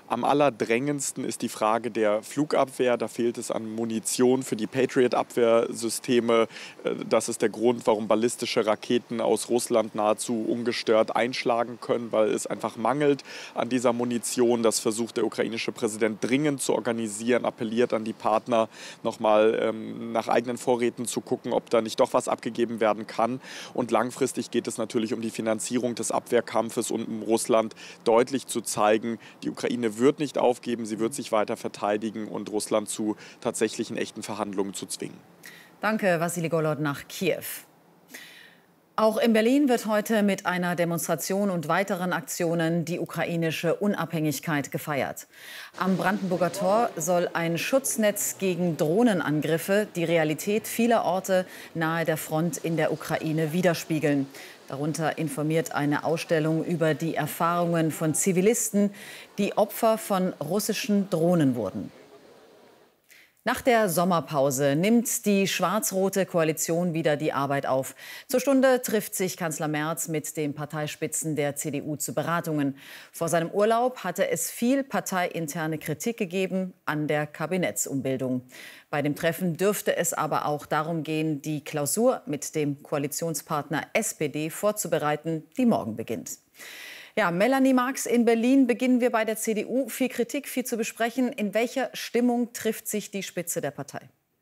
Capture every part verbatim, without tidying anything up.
Am allerdrängendsten ist die Frage der Flugabwehr. Da fehlt es an Munition für die Patriot-Abwehrsysteme. Das ist der Grund, warum ballistische Raketen aus Russland nahezu ungestört einschlagen können, weil es einfach mangelt an dieser Munition. Das versucht der ukrainische Präsident dringend zu organisieren, appelliert an die Partner, nochmal ähm, nach eigenen Vorräten zu gucken, ob da nicht doch was abgegeben werden kann. Und langfristig geht es natürlich um die Finanzierung des Abwehrkampfes und um Russland deutlich zu zeigen, die Ukraine wird nicht aufgeben, sie wird sich weiter verteidigen und Russland zu tatsächlichen echten Verhandlungen zu zwingen. Danke, Wassili Golod nach Kiew. Auch in Berlin wird heute mit einer Demonstration und weiteren Aktionen die ukrainische Unabhängigkeit gefeiert. Am Brandenburger Tor soll ein Schutznetz gegen Drohnenangriffe die Realität vieler Orte nahe der Front in der Ukraine widerspiegeln. Darunter informiert eine Ausstellung über die Erfahrungen von Zivilisten, die Opfer von russischen Drohnen wurden. Nach der Sommerpause nimmt die schwarz-rote Koalition wieder die Arbeit auf. Zur Stunde trifft sich Kanzler Merz mit den Parteispitzen der C D U zu Beratungen. Vor seinem Urlaub hatte es viel parteiinterne Kritik gegeben an der Kabinettsumbildung. Bei dem Treffen dürfte es aber auch darum gehen, die Klausur mit dem Koalitionspartner S P D vorzubereiten, die morgen beginnt. Ja, Melanie Marx in Berlin, beginnen wir bei der C D U. Viel Kritik, viel zu besprechen. In welcher Stimmung trifft sich die Spitze der Partei?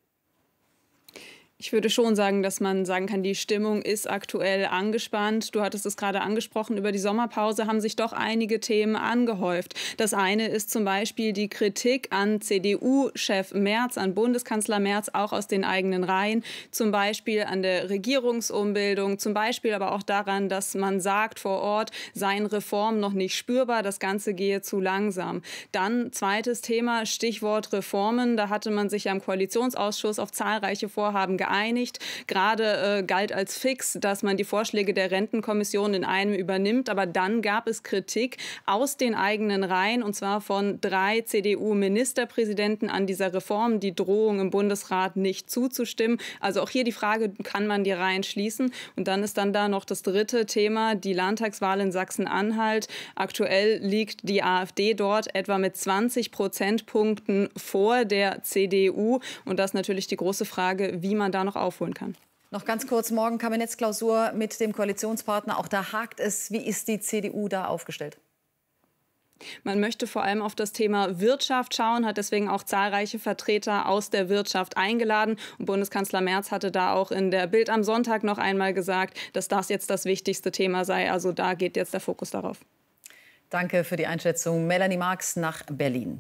Ich würde schon sagen, dass man sagen kann, die Stimmung ist aktuell angespannt. Du hattest es gerade angesprochen, über die Sommerpause haben sich doch einige Themen angehäuft. Das eine ist zum Beispiel die Kritik an C D U-Chef Merz, an Bundeskanzler Merz, auch aus den eigenen Reihen. Zum Beispiel an der Regierungsumbildung, zum Beispiel aber auch daran, dass man sagt, vor Ort seien Reformen noch nicht spürbar, das Ganze gehe zu langsam. Dann zweites Thema, Stichwort Reformen. Da hatte man sich ja im Koalitionsausschuss auf zahlreiche Vorhaben geeinigt. geeinigt. Gerade äh, galt als fix, dass man die Vorschläge der Rentenkommission in einem übernimmt. Aber dann gab es Kritik aus den eigenen Reihen, und zwar von drei C D U-Ministerpräsidenten an dieser Reform, die Drohung im Bundesrat nicht zuzustimmen. Also auch hier die Frage, kann man die Reihen schließen? Und dann ist dann da noch das dritte Thema, die Landtagswahl in Sachsen-Anhalt. Aktuell liegt die AfD dort etwa mit zwanzig Prozentpunkten vor der C D U. Und das ist natürlich die große Frage, wie man da noch aufholen kann. Noch ganz kurz, morgen Kabinettsklausur mit dem Koalitionspartner. Auch da hakt es. Wie ist die C D U da aufgestellt? Man möchte vor allem auf das Thema Wirtschaft schauen, hat deswegen auch zahlreiche Vertreter aus der Wirtschaft eingeladen. Und Bundeskanzler Merz hatte da auch in der Bild am Sonntag noch einmal gesagt, dass das jetzt das wichtigste Thema sei. Also da geht jetzt der Fokus darauf. Danke für die Einschätzung. Melanie Marx nach Berlin.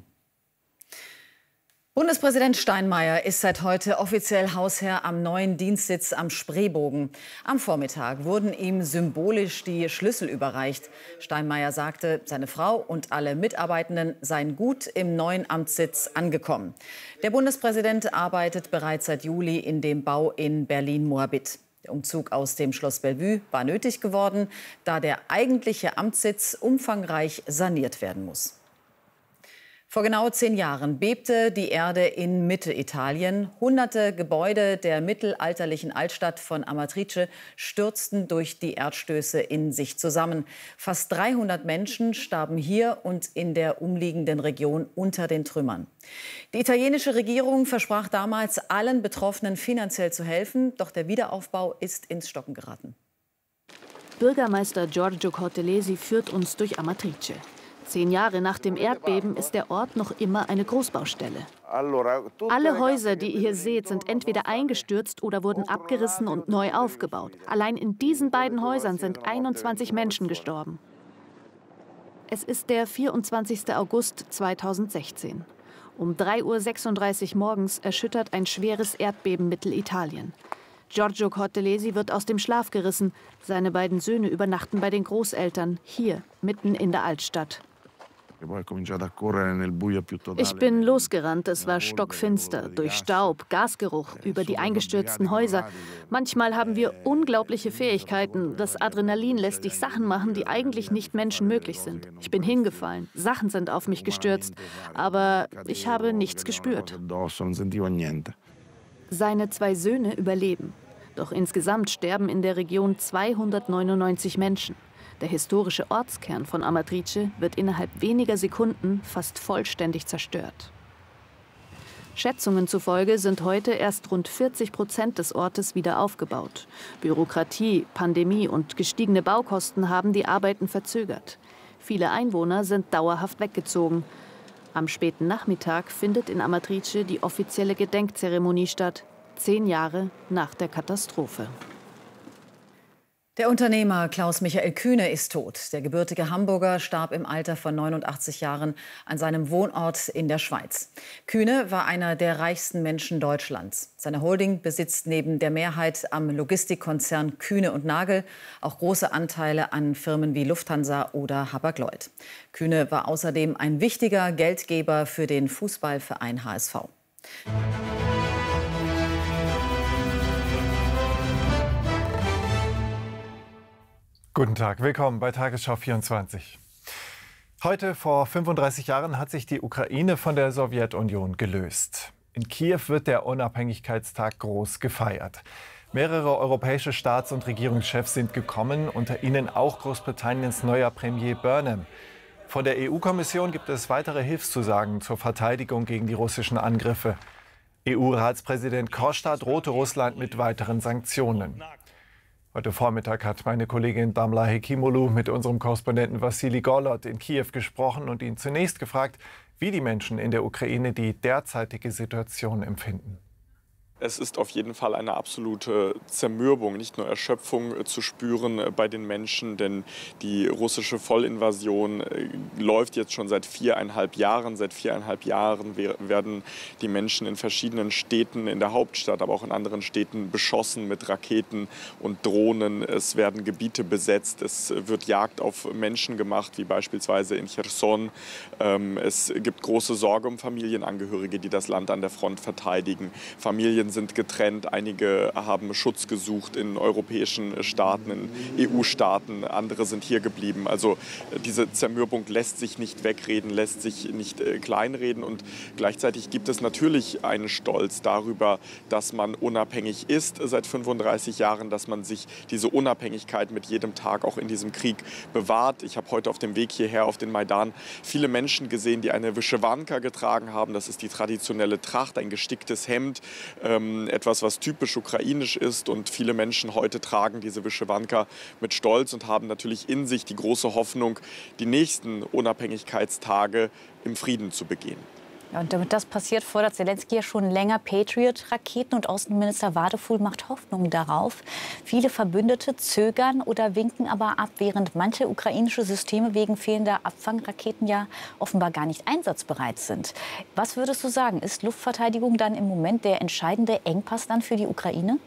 Bundespräsident Steinmeier ist seit heute offiziell Hausherr am neuen Dienstsitz am Spreebogen. Am Vormittag wurden ihm symbolisch die Schlüssel überreicht. Steinmeier sagte, seine Frau und alle Mitarbeitenden seien gut im neuen Amtssitz angekommen. Der Bundespräsident arbeitet bereits seit Juli in dem Bau in Berlin-Moabit. Der Umzug aus dem Schloss Bellevue war nötig geworden, da der eigentliche Amtssitz umfangreich saniert werden muss. Vor genau zehn Jahren bebte die Erde in Mittelitalien. Hunderte Gebäude der mittelalterlichen Altstadt von Amatrice stürzten durch die Erdstöße in sich zusammen. Fast dreihundert Menschen starben hier und in der umliegenden Region unter den Trümmern. Die italienische Regierung versprach damals, allen Betroffenen finanziell zu helfen. Doch der Wiederaufbau ist ins Stocken geraten. Bürgermeister Giorgio Cortellesi führt uns durch Amatrice. Zehn Jahre nach dem Erdbeben ist der Ort noch immer eine Großbaustelle. Alle Häuser, die ihr hier seht, sind entweder eingestürzt oder wurden abgerissen und neu aufgebaut. Allein in diesen beiden Häusern sind einundzwanzig Menschen gestorben. Es ist der vierundzwanzigste August zweitausendsechzehn. Um drei Uhr sechsunddreißig morgens erschüttert ein schweres Erdbeben Mittelitalien. Giorgio Cortellesi wird aus dem Schlaf gerissen. Seine beiden Söhne übernachten bei den Großeltern, hier, mitten in der Altstadt. Ich bin losgerannt, es war stockfinster, durch Staub, Gasgeruch, über die eingestürzten Häuser. Manchmal haben wir unglaubliche Fähigkeiten. Das Adrenalin lässt dich Sachen machen, die eigentlich nicht menschenmöglich sind. Ich bin hingefallen, Sachen sind auf mich gestürzt, aber ich habe nichts gespürt. Seine zwei Söhne überleben. Doch insgesamt sterben in der Region zweihundertneunundneunzig Menschen. Der historische Ortskern von Amatrice wird innerhalb weniger Sekunden fast vollständig zerstört. Schätzungen zufolge sind heute erst rund vierzig Prozent des Ortes wieder aufgebaut. Bürokratie, Pandemie und gestiegene Baukosten haben die Arbeiten verzögert. Viele Einwohner sind dauerhaft weggezogen. Am späten Nachmittag findet in Amatrice die offizielle Gedenkzeremonie statt, zehn Jahre nach der Katastrophe. Der Unternehmer Klaus-Michael Kühne ist tot. Der gebürtige Hamburger starb im Alter von neunundachtzig Jahren an seinem Wohnort in der Schweiz. Kühne war einer der reichsten Menschen Deutschlands. Seine Holding besitzt neben der Mehrheit am Logistikkonzern Kühne und Nagel auch große Anteile an Firmen wie Lufthansa oder Hapag-Lloyd. Kühne war außerdem ein wichtiger Geldgeber für den Fußballverein H S V. Guten Tag, willkommen bei Tagesschau vierundzwanzig. Heute vor fünfunddreißig Jahren hat sich die Ukraine von der Sowjetunion gelöst. In Kiew wird der Unabhängigkeitstag groß gefeiert. Mehrere europäische Staats- und Regierungschefs sind gekommen, unter ihnen auch Großbritanniens neuer Premier Burnham. Von der E U-Kommission gibt es weitere Hilfszusagen zur Verteidigung gegen die russischen Angriffe. E U-Ratspräsident Costa drohte Russland mit weiteren Sanktionen. Heute Vormittag hat meine Kollegin Damla Hekimolu mit unserem Korrespondenten Wassili Gorlot in Kiew gesprochen und ihn zunächst gefragt, wie die Menschen in der Ukraine die derzeitige Situation empfinden. Es ist auf jeden Fall eine absolute Zermürbung, nicht nur Erschöpfung zu spüren bei den Menschen, denn die russische Vollinvasion läuft jetzt schon seit viereinhalb Jahren. Seit viereinhalb Jahren werden die Menschen in verschiedenen Städten, in der Hauptstadt, aber auch in anderen Städten beschossen mit Raketen und Drohnen. Es werden Gebiete besetzt, es wird Jagd auf Menschen gemacht, wie beispielsweise in Cherson. Es gibt große Sorge um Familienangehörige, die das Land an der Front verteidigen. Familien sind getrennt, einige haben Schutz gesucht in europäischen Staaten, in E U-Staaten, andere sind hier geblieben. Also diese Zermürbung lässt sich nicht wegreden, lässt sich nicht äh, kleinreden und gleichzeitig gibt es natürlich einen Stolz darüber, dass man unabhängig ist seit fünfunddreißig Jahren, dass man sich diese Unabhängigkeit mit jedem Tag auch in diesem Krieg bewahrt. Ich habe heute auf dem Weg hierher auf den Maidan viele Menschen gesehen, die eine Wyschewanka getragen haben. Das ist die traditionelle Tracht, ein gesticktes Hemd, äh, etwas, was typisch ukrainisch ist und viele Menschen heute tragen diese Wyschewanka mit Stolz und haben natürlich in sich die große Hoffnung, die nächsten Unabhängigkeitstage im Frieden zu begehen. Ja, und damit das passiert, fordert Zelensky ja schon länger Patriot-Raketen und Außenminister Wadefuhl macht Hoffnung darauf. Viele Verbündete zögern oder winken aber ab, während manche ukrainische Systeme wegen fehlender Abfangraketen ja offenbar gar nicht einsatzbereit sind. Was würdest du sagen, ist Luftverteidigung dann im Moment der entscheidende Engpass dann für die Ukraine?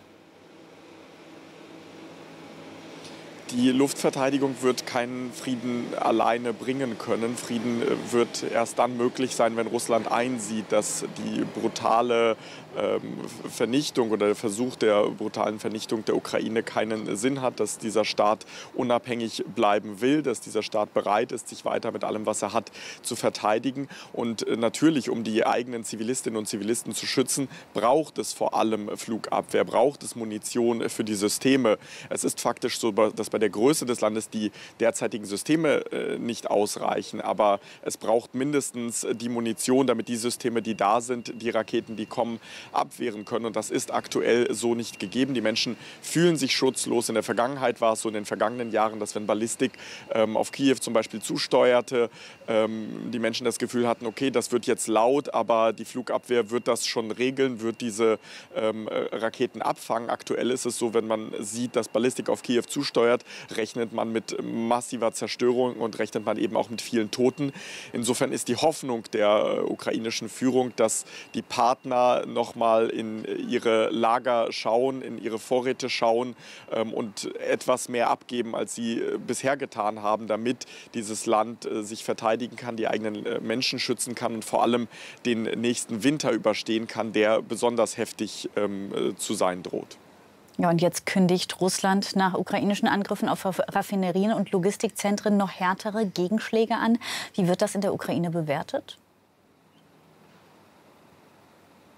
Die Luftverteidigung wird keinen Frieden alleine bringen können. Frieden wird erst dann möglich sein, wenn Russland einsieht, dass die brutale ähm, Vernichtung oder der Versuch der brutalen Vernichtung der Ukraine keinen Sinn hat, dass dieser Staat unabhängig bleiben will, dass dieser Staat bereit ist, sich weiter mit allem, was er hat, zu verteidigen. Und äh, natürlich, um die eigenen Zivilistinnen und Zivilisten zu schützen, braucht es vor allem Flugabwehr, braucht es Munition für die Systeme. Es ist faktisch so, dass bei der Größe des Landes die derzeitigen Systeme äh, nicht ausreichen. Aber es braucht mindestens die Munition, damit die Systeme, die da sind, die Raketen, die kommen, abwehren können. Und das ist aktuell so nicht gegeben. Die Menschen fühlen sich schutzlos. In der Vergangenheit war es so in den vergangenen Jahren, dass wenn Ballistik ähm, auf Kiew zum Beispiel zusteuerte, ähm, die Menschen das Gefühl hatten, okay, das wird jetzt laut, aber die Flugabwehr wird das schon regeln, wird diese ähm, Raketen abfangen. Aktuell ist es so, wenn man sieht, dass Ballistik auf Kiew zusteuert, rechnet man mit massiver Zerstörung und rechnet man eben auch mit vielen Toten. Insofern ist die Hoffnung der ukrainischen Führung, dass die Partner noch mal in ihre Lager schauen, in ihre Vorräte schauen ähm, und etwas mehr abgeben, als sie bisher getan haben, damit dieses Land äh, sich verteidigen kann, die eigenen äh, Menschen schützen kann und vor allem den nächsten Winter überstehen kann, der besonders heftig ähm, äh, zu sein droht. Ja, und jetzt kündigt Russland nach ukrainischen Angriffen auf Raffinerien und Logistikzentren noch härtere Gegenschläge an. Wie wird das in der Ukraine bewertet?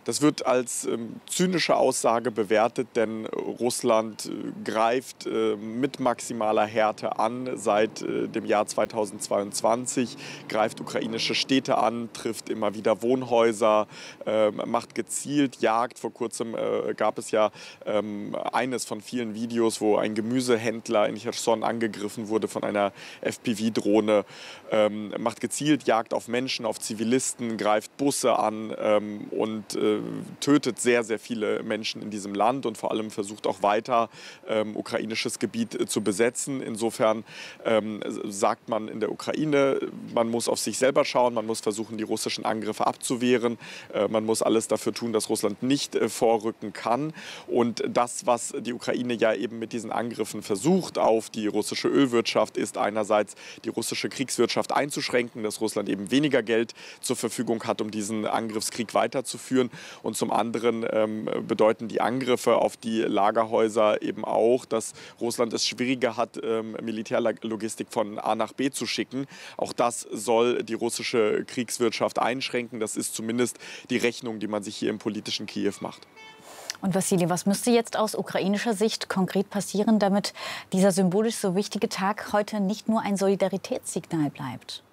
Das wird als ähm, zynische Aussage bewertet, denn Russland äh, greift äh, mit maximaler Härte an. Seit äh, dem Jahr zweitausendzweiundzwanzig greift ukrainische Städte an, trifft immer wieder Wohnhäuser, äh, macht gezielt Jagd. Vor kurzem äh, gab es ja ähm, eines von vielen Videos, wo ein Gemüsehändler in Cherson angegriffen wurde von einer F P V-Drohne, ähm, macht gezielt Jagd auf Menschen, auf Zivilisten, greift Busse an ähm, und äh, tötet sehr, sehr viele Menschen in diesem Land und vor allem versucht auch weiter ähm, ukrainisches Gebiet äh, zu besetzen. Insofern ähm, sagt man in der Ukraine, man muss auf sich selber schauen, man muss versuchen, die russischen Angriffe abzuwehren. Äh, man muss alles dafür tun, dass Russland nicht äh, vorrücken kann. Und das, was die Ukraine ja eben mit diesen Angriffen versucht auf die russische Ölwirtschaft, ist einerseits die russische Kriegswirtschaft einzuschränken, dass Russland eben weniger Geld zur Verfügung hat, um diesen Angriffskrieg weiterzuführen. Und zum anderen ähm, bedeuten die Angriffe auf die Lagerhäuser eben auch, dass Russland es schwieriger hat, ähm, Militärlogistik von A nach B zu schicken. Auch das soll die russische Kriegswirtschaft einschränken. Das ist zumindest die Rechnung, die man sich hier im politischen Kiew macht. Und Wassili, was müsste jetzt aus ukrainischer Sicht konkret passieren, damit dieser symbolisch so wichtige Tag heute nicht nur ein Solidaritätssignal bleibt?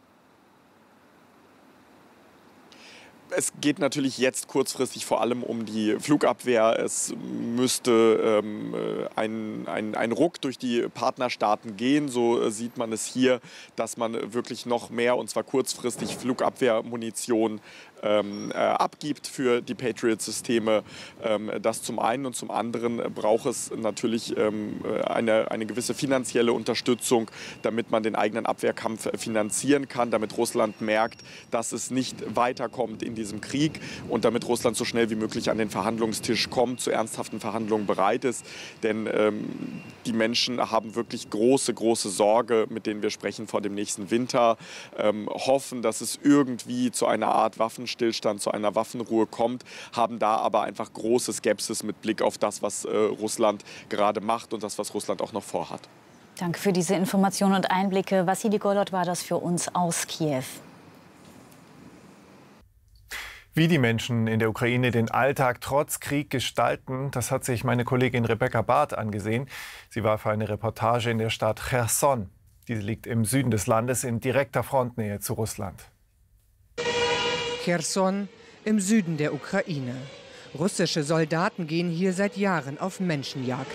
Es geht natürlich jetzt kurzfristig vor allem um die Flugabwehr. Es müsste ähm, ein, ein, ein Ruck durch die Partnerstaaten gehen. So sieht man es hier, dass man wirklich noch mehr, und zwar kurzfristig, Flugabwehrmunition ähm, äh, abgibt für die Patriot-Systeme. Ähm, das zum einen. Und zum anderen braucht es natürlich ähm, eine, eine gewisse finanzielle Unterstützung, damit man den eigenen Abwehrkampf finanzieren kann, damit Russland merkt, dass es nicht weiterkommt in diesem Krieg und damit Russland so schnell wie möglich an den Verhandlungstisch kommt, zu ernsthaften Verhandlungen bereit ist. Denn ähm, die Menschen haben wirklich große, große Sorge, mit denen wir sprechen, vor dem nächsten Winter, ähm, hoffen, dass es irgendwie zu einer Art Waffenstillstand, zu einer Waffenruhe kommt, haben da aber einfach große Skepsis mit Blick auf das, was äh, Russland gerade macht und das, was Russland auch noch vorhat. Danke für diese Informationen und Einblicke. Wassili Golod war das für uns aus Kiew. Wie die Menschen in der Ukraine den Alltag trotz Krieg gestalten, das hat sich meine Kollegin Rebecca Barth angesehen. Sie war für eine Reportage in der Stadt Cherson. Diese liegt im Süden des Landes in direkter Frontnähe zu Russland. Cherson im Süden der Ukraine. Russische Soldaten gehen hier seit Jahren auf Menschenjagd.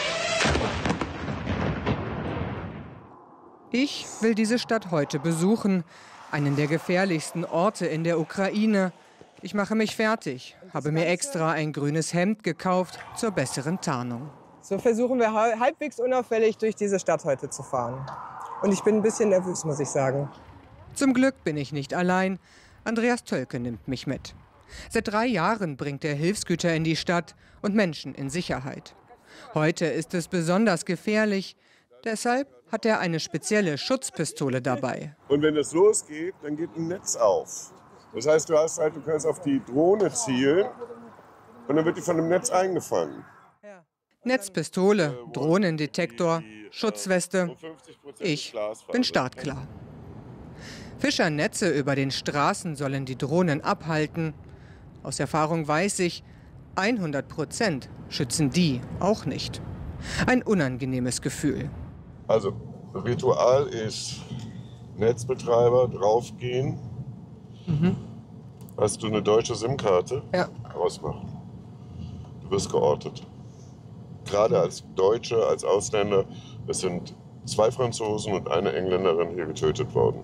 Ich will diese Stadt heute besuchen, einen der gefährlichsten Orte in der Ukraine. Ich mache mich fertig, habe mir extra ein grünes Hemd gekauft zur besseren Tarnung. So versuchen wir halbwegs unauffällig durch diese Stadt heute zu fahren. Und ich bin ein bisschen nervös, muss ich sagen. Zum Glück bin ich nicht allein. Andreas Tölke nimmt mich mit. Seit drei Jahren bringt er Hilfsgüter in die Stadt und Menschen in Sicherheit. Heute ist es besonders gefährlich. Deshalb hat er eine spezielle Schutzpistole dabei. Und wenn es losgeht, dann geht ein Netz auf. Das heißt, du, hast halt, du kannst auf die Drohne zielen und dann wird die von dem Netz eingefangen. Netzpistole, Drohnendetektor, Schutzweste. Ich bin startklar. Fischernetze über den Straßen sollen die Drohnen abhalten. Aus Erfahrung weiß ich, hundert Prozent schützen die auch nicht. Ein unangenehmes Gefühl. Also, Ritual ist Netzbetreiber draufgehen. Mhm. Hast du eine deutsche SIM-Karte? Ja. Ausmachen. Du wirst geortet. Gerade als Deutsche, als Ausländer, es sind zwei Franzosen und eine Engländerin hier getötet worden.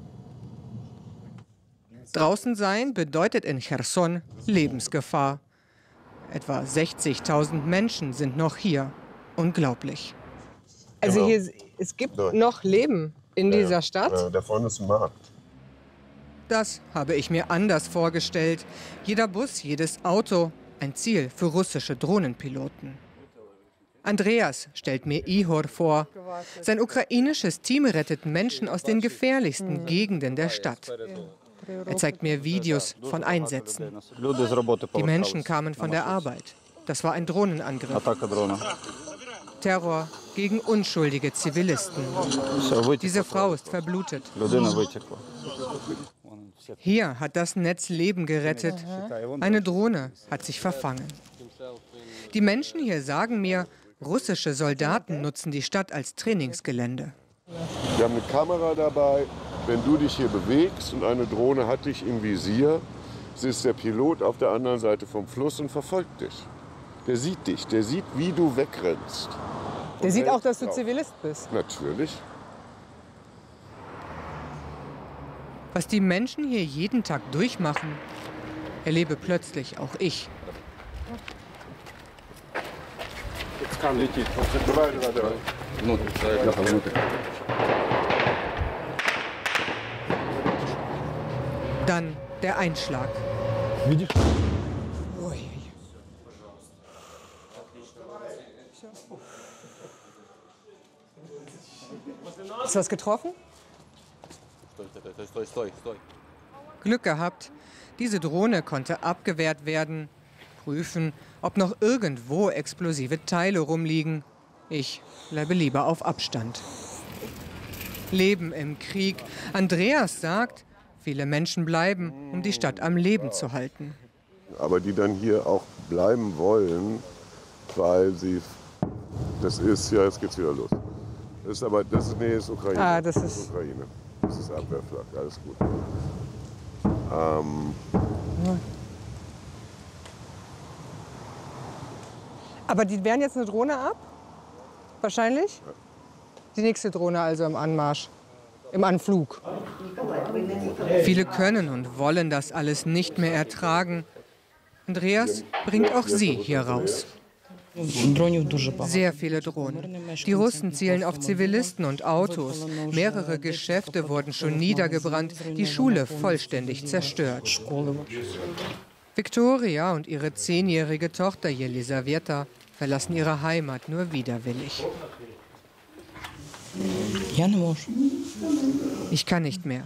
Draußen sein bedeutet in Cherson Lebensgefahr. Etwa sechzigtausend Menschen sind noch hier. Unglaublich. Also Genau. hier, es gibt noch Leben in ja, dieser Stadt? Ja, da vorne ist ein Markt. Das habe ich mir anders vorgestellt. Jeder Bus, jedes Auto, ein Ziel für russische Drohnenpiloten. Andreas stellt mir Ihor vor. Sein ukrainisches Team rettet Menschen aus den gefährlichsten Gegenden der Stadt. Er zeigt mir Videos von Einsätzen. Die Menschen kamen von der Arbeit. Das war ein Drohnenangriff. Terror gegen unschuldige Zivilisten. Diese Frau ist verblutet. Hier hat das Netz Leben gerettet. Eine Drohne hat sich verfangen. Die Menschen hier sagen mir, russische Soldaten nutzen die Stadt als Trainingsgelände. Wir haben eine Kamera dabei. Wenn du dich hier bewegst und eine Drohne hat dich im Visier, ist der Pilot auf der anderen Seite vom Fluss und verfolgt dich. Der sieht dich, der sieht, wie du wegrennst. Der sieht auch, dass du Zivilist bist. Natürlich. Was die Menschen hier jeden Tag durchmachen, erlebe plötzlich auch ich. Dann der Einschlag. Ist was getroffen? Glück gehabt, diese Drohne konnte abgewehrt werden. Prüfen, ob noch irgendwo explosive Teile rumliegen. Ich bleibe lieber auf Abstand. Leben im Krieg. Andreas sagt, viele Menschen bleiben, um die Stadt am Leben zu halten. Aber die dann hier auch bleiben wollen, weil sie, das ist, ja, jetzt geht's wieder los. Das ist aber, das ist, nee, das ist Ukraine. Ah, das ist, das ist Ukraine. Das ist Abwehrflak, alles gut. Ähm. Aber die wehren jetzt eine Drohne ab? Wahrscheinlich? Ja. Die nächste Drohne also im Anmarsch, im Anflug. Viele können und wollen das alles nicht mehr ertragen. Andreas bringt auch sie hier raus. Sehr viele Drohnen. Die Russen zielen auf Zivilisten und Autos. Mehrere Geschäfte wurden schon niedergebrannt, die Schule vollständig zerstört. Viktoria und ihre zehnjährige Tochter Jelisaweta verlassen ihre Heimat nur widerwillig. Ich kann nicht mehr.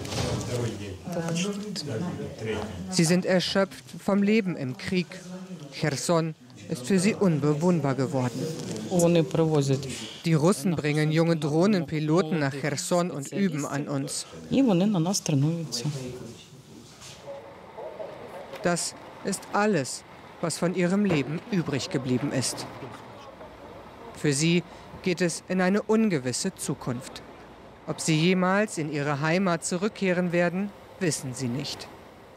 Sie sind erschöpft vom Leben im Krieg. Cherson ist für sie unbewohnbar geworden. Die Russen bringen junge Drohnenpiloten nach Cherson und üben an uns. Das ist alles, was von ihrem Leben übrig geblieben ist. Für sie geht es in eine ungewisse Zukunft. Ob sie jemals in ihre Heimat zurückkehren werden, wissen sie nicht.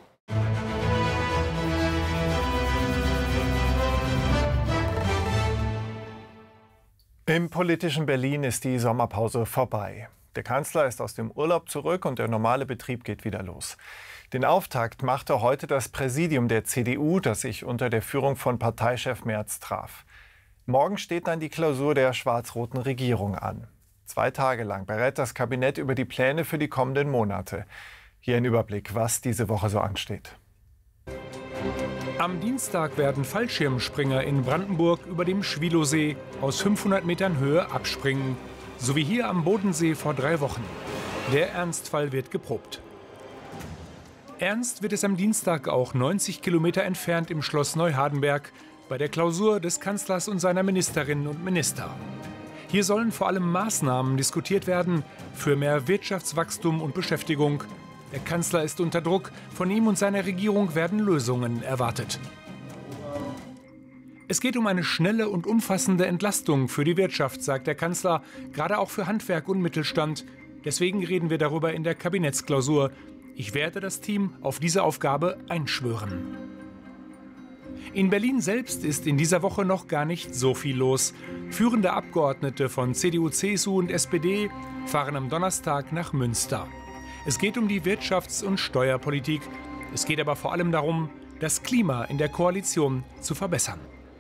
Im politischen Berlin ist die Sommerpause vorbei. Der Kanzler ist aus dem Urlaub zurück und der normale Betrieb geht wieder los. Den Auftakt machte heute das Präsidium der C D U, das sich unter der Führung von Parteichef Merz traf. Morgen steht dann die Klausur der schwarz-roten Regierung an. Zwei Tage lang berät das Kabinett über die Pläne für die kommenden Monate. Hier ein Überblick, was diese Woche so ansteht. Am Dienstag werden Fallschirmspringer in Brandenburg über dem Schwielowsee aus fünfhundert Metern Höhe abspringen. So wie hier am Bodensee vor drei Wochen. Der Ernstfall wird geprobt. Ernst wird es am Dienstag auch neunzig Kilometer entfernt im Schloss Neuhardenberg bei der Klausur des Kanzlers und seiner Ministerinnen und Minister. Hier sollen vor allem Maßnahmen diskutiert werden für mehr Wirtschaftswachstum und Beschäftigung. Der Kanzler ist unter Druck, von ihm und seiner Regierung werden Lösungen erwartet. Es geht um eine schnelle und umfassende Entlastung für die Wirtschaft, sagt der Kanzler, gerade auch für Handwerk und Mittelstand. Deswegen reden wir darüber in der Kabinettsklausur. Ich werde das Team auf diese Aufgabe einschwören. In Berlin selbst ist in dieser Woche noch gar nicht so viel los. Führende Abgeordnete von C D U, C S U und S P D fahren am Donnerstag nach Münster. Es geht um die Wirtschafts- und Steuerpolitik. Es geht aber vor allem darum, das Klima in der Koalition zu verbessern.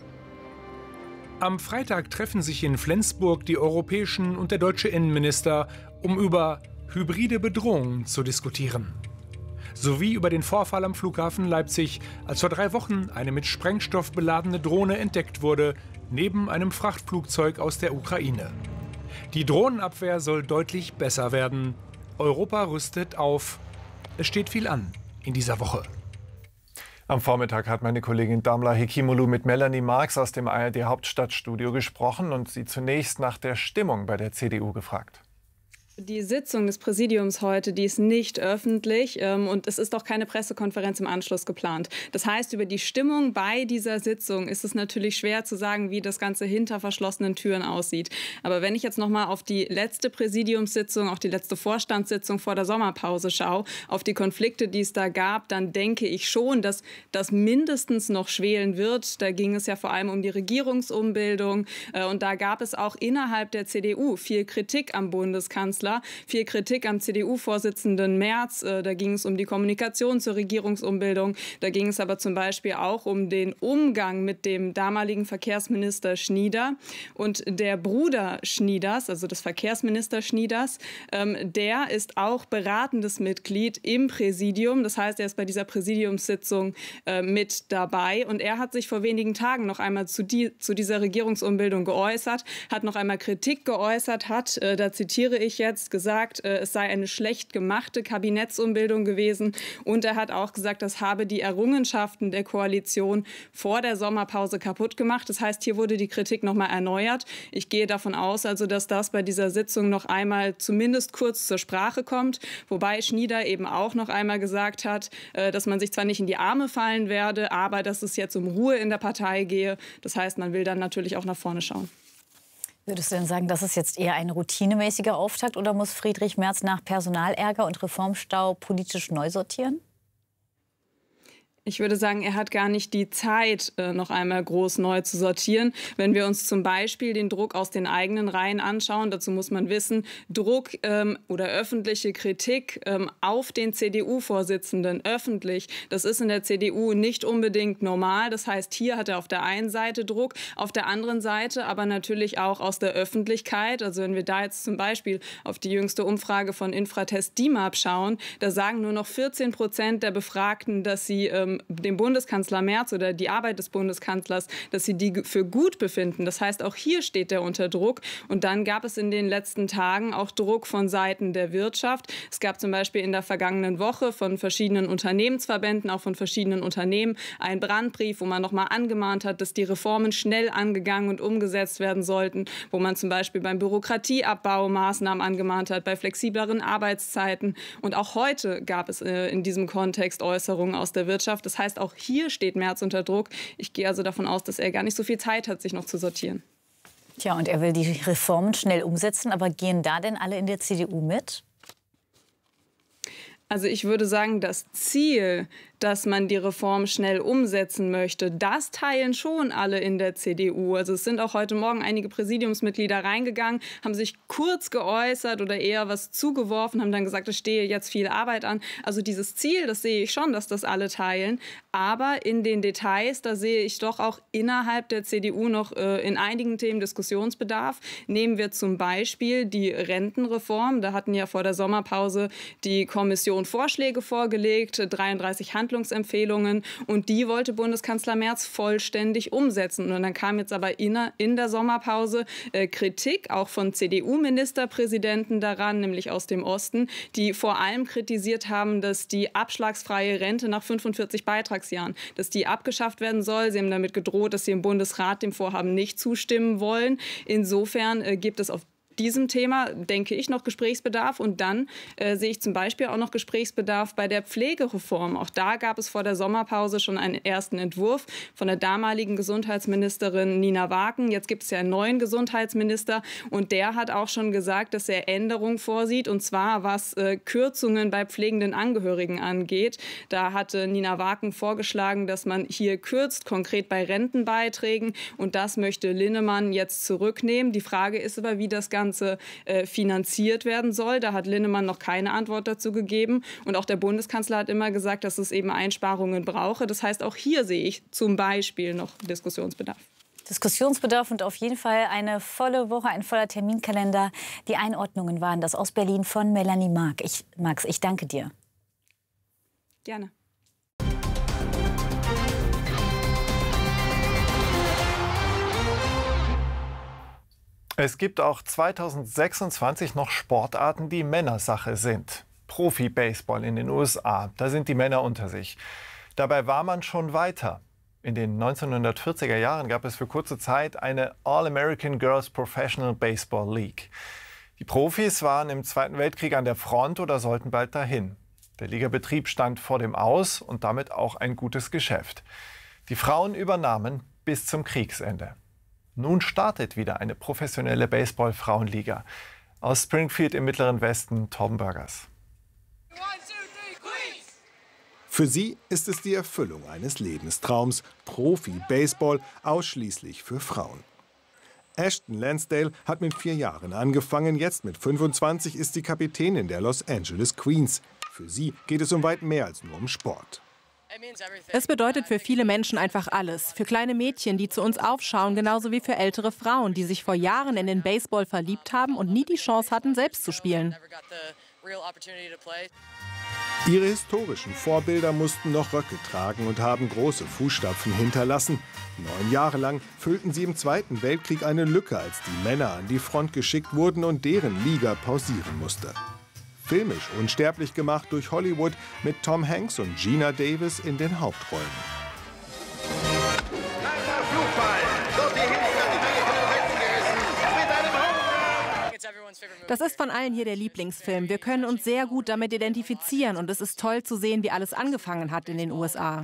Am Freitag treffen sich in Flensburg die europäischen und der deutsche Innenminister, um über hybride Bedrohungen zu diskutieren. Sowie über den Vorfall am Flughafen Leipzig, als vor drei Wochen eine mit Sprengstoff beladene Drohne entdeckt wurde, neben einem Frachtflugzeug aus der Ukraine. Die Drohnenabwehr soll deutlich besser werden. Europa rüstet auf. Es steht viel an in dieser Woche. Am Vormittag hat meine Kollegin Damla Hekimolu mit Melanie Marx aus dem A R D Hauptstadtstudio gesprochen und sie zunächst nach der Stimmung bei der C D U gefragt. Die Sitzung des Präsidiums heute, die ist nicht öffentlich ähm, und es ist auch keine Pressekonferenz im Anschluss geplant. Das heißt, über die Stimmung bei dieser Sitzung ist es natürlich schwer zu sagen, wie das Ganze hinter verschlossenen Türen aussieht. Aber wenn ich jetzt noch mal auf die letzte Präsidiumssitzung, auch die letzte Vorstandssitzung vor der Sommerpause schaue, auf die Konflikte, die es da gab, dann denke ich schon, dass das mindestens noch schwelen wird. Da ging es ja vor allem um die Regierungsumbildung äh, und da gab es auch innerhalb der C D U viel Kritik am Bundeskanzler. Viel Kritik am C D U-Vorsitzenden Merz. Da ging es um die Kommunikation zur Regierungsumbildung. Da ging es aber zum Beispiel auch um den Umgang mit dem damaligen Verkehrsminister Schnieder. Und der Bruder Schnieders, also des Verkehrsministers Schnieders, der ist auch beratendes Mitglied im Präsidium. Das heißt, er ist bei dieser Präsidiumssitzung mit dabei. Und er hat sich vor wenigen Tagen noch einmal zu, die, zu dieser Regierungsumbildung geäußert, hat noch einmal Kritik geäußert, hat, da zitiere ich jetzt, gesagt, es sei eine schlecht gemachte Kabinettsumbildung gewesen. Und er hat auch gesagt, das habe die Errungenschaften der Koalition vor der Sommerpause kaputt gemacht. Das heißt, hier wurde die Kritik noch mal erneuert. Ich gehe davon aus, also, dass das bei dieser Sitzung noch einmal zumindest kurz zur Sprache kommt. Wobei Schnieder eben auch noch einmal gesagt hat, dass man sich zwar nicht in die Arme fallen werde, aber dass es jetzt um Ruhe in der Partei gehe. Das heißt, man will dann natürlich auch nach vorne schauen. Würdest du denn sagen, das ist jetzt eher ein routinemäßiger Auftakt oder muss Friedrich Merz nach Personalärger und Reformstau politisch neu sortieren? Ich würde sagen, er hat gar nicht die Zeit, noch einmal groß neu zu sortieren. Wenn wir uns zum Beispiel den Druck aus den eigenen Reihen anschauen, dazu muss man wissen, Druck ähm, oder öffentliche Kritik ähm, auf den C D U-Vorsitzenden öffentlich, das ist in der C D U nicht unbedingt normal. Das heißt, hier hat er auf der einen Seite Druck, auf der anderen Seite aber natürlich auch aus der Öffentlichkeit. Also wenn wir da jetzt zum Beispiel auf die jüngste Umfrage von Infratest D I M A P schauen, da sagen nur noch vierzehn Prozent der Befragten, dass sie ähm, dem Bundeskanzler Merz oder die Arbeit des Bundeskanzlers, dass sie die für gut befinden. Das heißt, auch hier steht er unter Druck. Und dann gab es in den letzten Tagen auch Druck von Seiten der Wirtschaft. Es gab zum Beispiel in der vergangenen Woche von verschiedenen Unternehmensverbänden, auch von verschiedenen Unternehmen, einen Brandbrief, wo man noch mal angemahnt hat, dass die Reformen schnell angegangen und umgesetzt werden sollten, wo man zum Beispiel beim Bürokratieabbau Maßnahmen angemahnt hat, bei flexibleren Arbeitszeiten. Und auch heute gab es äh, in diesem Kontext Äußerungen aus der Wirtschaft. Das heißt, auch hier steht Merz unter Druck. Ich gehe also davon aus, dass er gar nicht so viel Zeit hat, sich noch zu sortieren. Tja, und er will die Reformen schnell umsetzen. Aber gehen da denn alle in der C D U mit? Also ich würde sagen, das Ziel, dass man die Reform schnell umsetzen möchte, das teilen schon alle in der C D U. Also es sind auch heute Morgen einige Präsidiumsmitglieder reingegangen, haben sich kurz geäußert oder eher was zugeworfen, haben dann gesagt, es stehe jetzt viel Arbeit an. Also dieses Ziel, das sehe ich schon, dass das alle teilen. Aber in den Details, da sehe ich doch auch innerhalb der C D U noch äh, in einigen Themen Diskussionsbedarf. Nehmen wir zum Beispiel die Rentenreform. Da hatten ja vor der Sommerpause die Kommission Vorschläge vorgelegt, dreiunddreißig Handlungsempfehlungen, und die wollte Bundeskanzler Merz vollständig umsetzen. Und dann kam jetzt aber in, in der Sommerpause äh, Kritik auch von C D U-Ministerpräsidenten daran, nämlich aus dem Osten, die vor allem kritisiert haben, dass die abschlagsfreie Rente nach fünfundvierzig Beitragsjahren, dass die abgeschafft werden soll. Sie haben damit gedroht, dass sie im Bundesrat dem Vorhaben nicht zustimmen wollen. Insofern äh, gibt es auf diesem Thema, denke ich, noch Gesprächsbedarf. Und dann äh, sehe ich zum Beispiel auch noch Gesprächsbedarf bei der Pflegereform. Auch da gab es vor der Sommerpause schon einen ersten Entwurf von der damaligen Gesundheitsministerin Nina Waken. Jetzt gibt es ja einen neuen Gesundheitsminister, und der hat auch schon gesagt, dass er Änderungen vorsieht, und zwar was äh, Kürzungen bei pflegenden Angehörigen angeht. Da hatte Nina Waken vorgeschlagen, dass man hier kürzt, konkret bei Rentenbeiträgen, und das möchte Linnemann jetzt zurücknehmen. Die Frage ist aber, wie das Ganze äh, finanziert werden soll. Da hat Linnemann noch keine Antwort dazu gegeben. Und auch der Bundeskanzler hat immer gesagt, dass es eben Einsparungen brauche. Das heißt, auch hier sehe ich zum Beispiel noch Diskussionsbedarf. Diskussionsbedarf und auf jeden Fall eine volle Woche, ein voller Terminkalender. Die Einordnungen waren das aus Berlin von Melanie Mark. Ich, Max, ich danke dir. Gerne. Es gibt auch zweitausendsechsundzwanzig noch Sportarten, die Männersache sind. Profi-Baseball in den U S A, da sind die Männer unter sich. Dabei war man schon weiter. In den neunzehnhundertvierziger Jahren gab es für kurze Zeit eine All-American Girls Professional Baseball League. Die Profis waren im Zweiten Weltkrieg an der Front oder sollten bald dahin. Der Ligabetrieb stand vor dem Aus und damit auch ein gutes Geschäft. Die Frauen übernahmen bis zum Kriegsende. Nun startet wieder eine professionelle Baseball-Frauenliga. Aus Springfield im Mittleren Westen, Torben Burgers. Für sie ist es die Erfüllung eines Lebenstraums. Profi-Baseball ausschließlich für Frauen. Ashton Lansdale hat mit vier Jahren angefangen. Jetzt mit fünfundzwanzig ist sie Kapitänin der Los Angeles Queens. Für sie geht es um weit mehr als nur um Sport. Es bedeutet für viele Menschen einfach alles. Für kleine Mädchen, die zu uns aufschauen, genauso wie für ältere Frauen, die sich vor Jahren in den Baseball verliebt haben und nie die Chance hatten, selbst zu spielen. Ihre historischen Vorbilder mussten noch Röcke tragen und haben große Fußstapfen hinterlassen. Neun Jahre lang füllten sie im Zweiten Weltkrieg eine Lücke, als die Männer an die Front geschickt wurden und deren Liga pausieren musste. Filmisch unsterblich gemacht durch Hollywood mit Tom Hanks und Gina Davis in den Hauptrollen. Das ist von allen hier der Lieblingsfilm. Wir können uns sehr gut damit identifizieren und es ist toll zu sehen, wie alles angefangen hat in den U S A.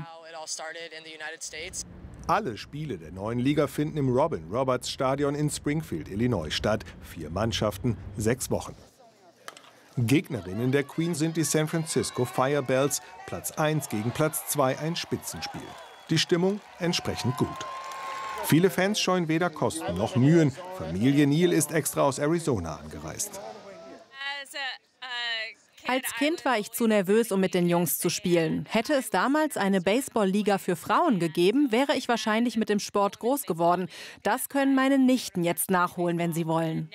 Alle Spiele der neuen Liga finden im Robin Roberts Stadion in Springfield, Illinois statt. Vier Mannschaften, sechs Wochen. Gegnerinnen der Queen sind die San Francisco Firebells. Platz eins gegen Platz zwei, ein Spitzenspiel. Die Stimmung entsprechend gut. Viele Fans scheuen weder Kosten noch Mühen. Familie Neal ist extra aus Arizona angereist. Als Kind war ich zu nervös, um mit den Jungs zu spielen. Hätte es damals eine Baseball-Liga für Frauen gegeben, wäre ich wahrscheinlich mit dem Sport groß geworden. Das können meine Nichten jetzt nachholen, wenn sie wollen.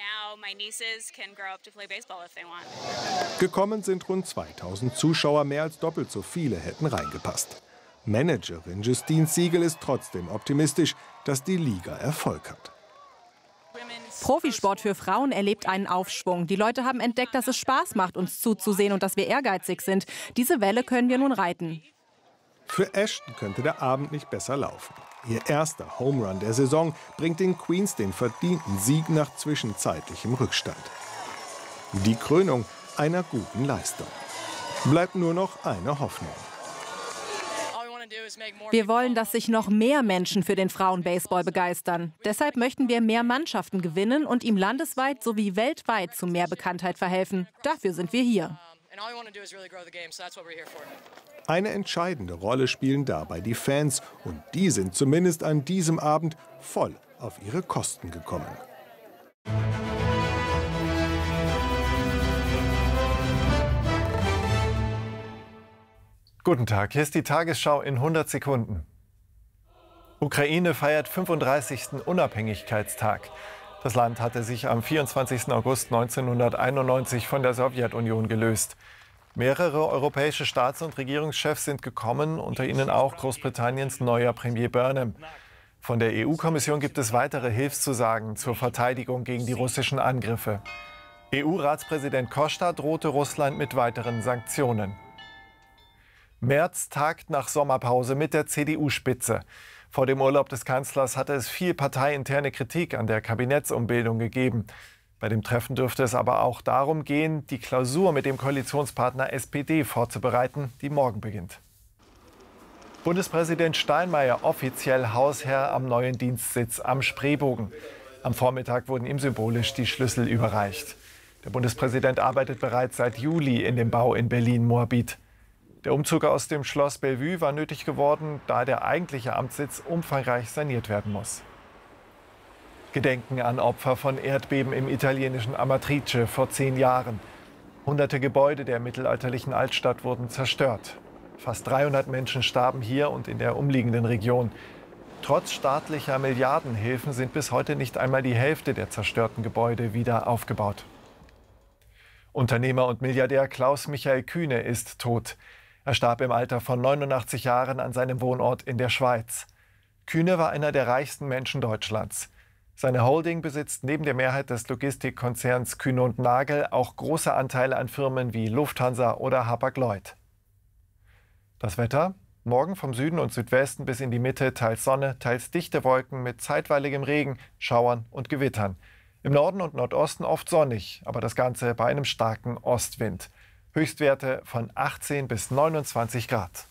Gekommen sind rund zweitausend Zuschauer, mehr als doppelt so viele hätten reingepasst. Managerin Justine Siegel ist trotzdem optimistisch, dass die Liga Erfolg hat. Profisport für Frauen erlebt einen Aufschwung. Die Leute haben entdeckt, dass es Spaß macht, uns zuzusehen und dass wir ehrgeizig sind. Diese Welle können wir nun reiten. Für Ashton könnte der Abend nicht besser laufen. Ihr erster Home Run der Saison bringt den Queens den verdienten Sieg nach zwischenzeitlichem Rückstand. Die Krönung einer guten Leistung. Bleibt nur noch eine Hoffnung. Wir wollen, dass sich noch mehr Menschen für den Frauenbaseball begeistern. Deshalb möchten wir mehr Mannschaften gewinnen und ihm landesweit sowie weltweit zu mehr Bekanntheit verhelfen. Dafür sind wir hier. Eine entscheidende Rolle spielen dabei die Fans. Und die sind zumindest an diesem Abend voll auf ihre Kosten gekommen. Guten Tag, hier ist die Tagesschau in hundert Sekunden. Ukraine feiert fünfunddreißigsten Unabhängigkeitstag. Das Land hatte sich am vierundzwanzigsten August neunzehnhunderteinundneunzig von der Sowjetunion gelöst. Mehrere europäische Staats- und Regierungschefs sind gekommen, unter ihnen auch Großbritanniens neuer Premier Burnham. Von der E U-Kommission gibt es weitere Hilfszusagen zur Verteidigung gegen die russischen Angriffe. E U-Ratspräsident Costa drohte Russland mit weiteren Sanktionen. Merz tagt nach Sommerpause mit der C D U-Spitze. Vor dem Urlaub des Kanzlers hatte es viel parteiinterne Kritik an der Kabinettsumbildung gegeben. Bei dem Treffen dürfte es aber auch darum gehen, die Klausur mit dem Koalitionspartner S P D vorzubereiten, die morgen beginnt. Bundespräsident Steinmeier offiziell Hausherr am neuen Dienstsitz am Spreebogen. Am Vormittag wurden ihm symbolisch die Schlüssel überreicht. Der Bundespräsident arbeitet bereits seit Juli in dem Bau in Berlin-Moabit. Der Umzug aus dem Schloss Bellevue war nötig geworden, da der eigentliche Amtssitz umfangreich saniert werden muss. Gedenken an Opfer von Erdbeben im italienischen Amatrice vor zehn Jahren. Hunderte Gebäude der mittelalterlichen Altstadt wurden zerstört. Fast dreihundert Menschen starben hier und in der umliegenden Region. Trotz staatlicher Milliardenhilfen sind bis heute nicht einmal die Hälfte der zerstörten Gebäude wieder aufgebaut. Unternehmer und Milliardär Klaus-Michael Kühne ist tot. Er starb im Alter von neunundachtzig Jahren an seinem Wohnort in der Schweiz. Kühne war einer der reichsten Menschen Deutschlands. Seine Holding besitzt neben der Mehrheit des Logistikkonzerns Kühne und Nagel auch große Anteile an Firmen wie Lufthansa oder Hapag-Lloyd. Das Wetter? Morgen vom Süden und Südwesten bis in die Mitte teils Sonne, teils dichte Wolken mit zeitweiligem Regen, Schauern und Gewittern. Im Norden und Nordosten oft sonnig, aber das Ganze bei einem starken Ostwind. Höchstwerte von achtzehn bis neunundzwanzig Grad.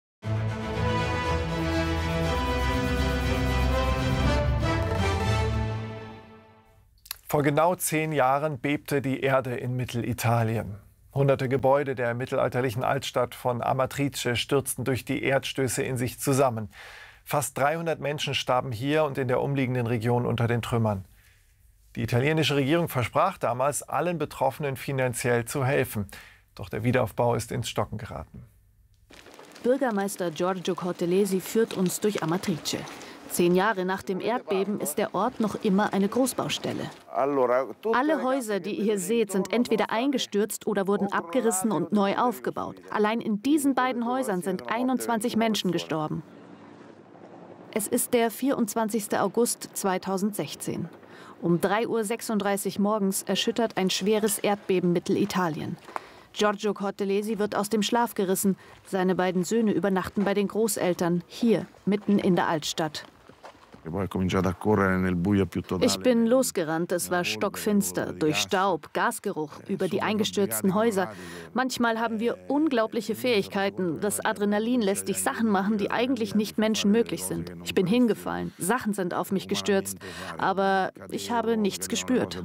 Vor genau zehn Jahren bebte die Erde in Mittelitalien. Hunderte Gebäude der mittelalterlichen Altstadt von Amatrice stürzten durch die Erdstöße in sich zusammen. Fast dreihundert Menschen starben hier und in der umliegenden Region unter den Trümmern. Die italienische Regierung versprach damals, allen Betroffenen finanziell zu helfen. Doch der Wiederaufbau ist ins Stocken geraten. Bürgermeister Giorgio Cortellesi führt uns durch Amatrice. Zehn Jahre nach dem Erdbeben ist der Ort noch immer eine Großbaustelle. Alle Häuser, die ihr hier seht, sind entweder eingestürzt oder wurden abgerissen und neu aufgebaut. Allein in diesen beiden Häusern sind einundzwanzig Menschen gestorben. Es ist der vierundzwanzigste August zweitausendsechzehn. Um drei Uhr sechsunddreißig morgens erschüttert ein schweres Erdbeben Mittelitalien. Giorgio Cortellesi wird aus dem Schlaf gerissen. Seine beiden Söhne übernachten bei den Großeltern, hier, mitten in der Altstadt. Ich bin losgerannt, es war stockfinster, durch Staub, Gasgeruch, über die eingestürzten Häuser. Manchmal haben wir unglaubliche Fähigkeiten. Das Adrenalin lässt dich Sachen machen, die eigentlich nicht menschenmöglich sind. Ich bin hingefallen, Sachen sind auf mich gestürzt, aber ich habe nichts gespürt.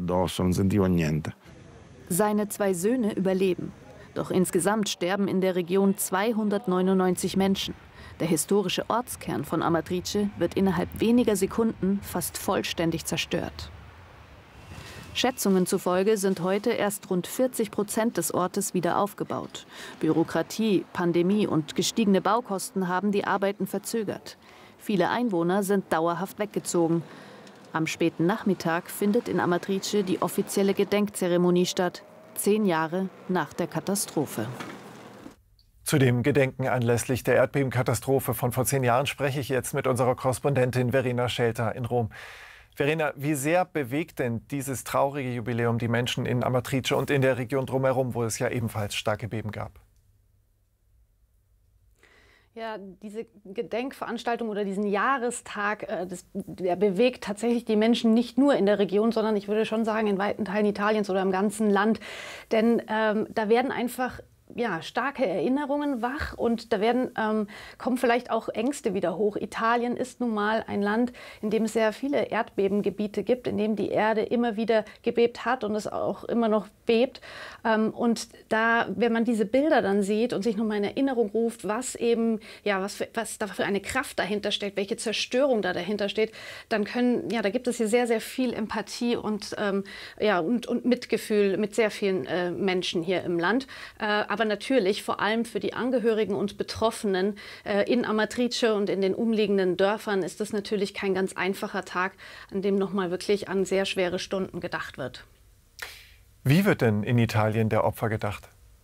Seine zwei Söhne überleben. Doch insgesamt sterben in der Region zweihundertneunundneunzig Menschen. Der historische Ortskern von Amatrice wird innerhalb weniger Sekunden fast vollständig zerstört. Schätzungen zufolge sind heute erst rund vierzig Prozent des Ortes wieder aufgebaut. Bürokratie, Pandemie und gestiegene Baukosten haben die Arbeiten verzögert. Viele Einwohner sind dauerhaft weggezogen. Am späten Nachmittag findet in Amatrice die offizielle Gedenkzeremonie statt, zehn Jahre nach der Katastrophe. Zu dem Gedenken anlässlich der Erdbebenkatastrophe von vor zehn Jahren spreche ich jetzt mit unserer Korrespondentin Verena Schelter in Rom. Verena, wie sehr bewegt denn dieses traurige Jubiläum die Menschen in Amatrice und in der Region drumherum, wo es ja ebenfalls starke Beben gab? Ja, diese Gedenkveranstaltung oder diesen Jahrestag, äh, das, der bewegt tatsächlich die Menschen nicht nur in der Region, sondern ich würde schon sagen in weiten Teilen Italiens oder im ganzen Land. Denn ähm, da werden einfach ja, starke Erinnerungen wach und da werden, ähm, kommen vielleicht auch Ängste wieder hoch. Italien ist nun mal ein Land, in dem es sehr viele Erdbebengebiete gibt, in dem die Erde immer wieder gebebt hat und es auch immer noch bebt. Ähm, und da, wenn man diese Bilder dann sieht und sich nochmal in Erinnerung ruft, was eben, ja, was, für, was da für eine Kraft dahinter steckt, welche Zerstörung da dahinter steht, dann können, ja, da gibt es hier sehr, sehr viel Empathie und, ähm, ja, und, und Mitgefühl mit sehr vielen äh, Menschen hier im Land. Äh, aber natürlich vor allem für die Angehörigen und Betroffenen äh, in Amatrice und in den umliegenden Dörfern ist das natürlich kein ganz einfacher Tag, an dem nochmal wirklich an sehr schwere Stunden gedacht wird. Wie wird denn in Italien der Opfer gedacht?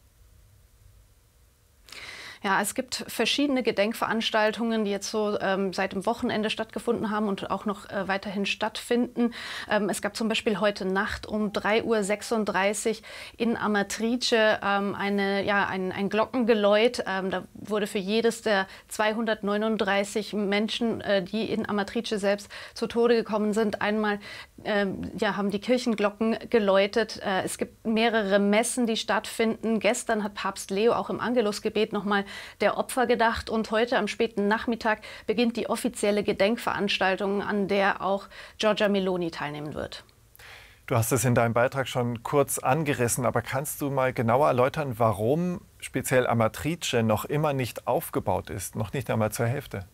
Ja, es gibt verschiedene Gedenkveranstaltungen, die jetzt so ähm, seit dem Wochenende stattgefunden haben und auch noch äh, weiterhin stattfinden. Ähm, es gab zum Beispiel heute Nacht um drei Uhr sechsunddreißig in Amatrice ähm, eine, ja, ein, ein Glockengeläut. Ähm, da wurde für jedes der zweihundertneununddreißig Menschen, äh, die in Amatrice selbst zu Tode gekommen sind, einmal ähm, ja, haben die Kirchenglocken geläutet. Äh, es gibt mehrere Messen, die stattfinden. Gestern hat Papst Leo auch im Angelusgebet nochmal der Opfer gedacht und heute am späten Nachmittag beginnt die offizielle Gedenkveranstaltung, an der auch Giorgia Meloni teilnehmen wird. Du hast es in deinem Beitrag schon kurz angerissen, aber kannst du mal genauer erläutern, warum speziell Amatrice noch immer nicht aufgebaut ist, noch nicht einmal zur Hälfte?